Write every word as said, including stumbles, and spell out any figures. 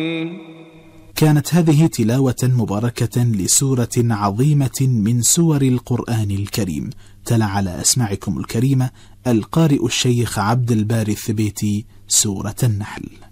كانت هذه تلاوة مباركة لسورة عظيمة من سور القرآن الكريم، تلا على أسماعكم الكريمة القارئ الشيخ عبد الباري الثبيتي سورة النحل.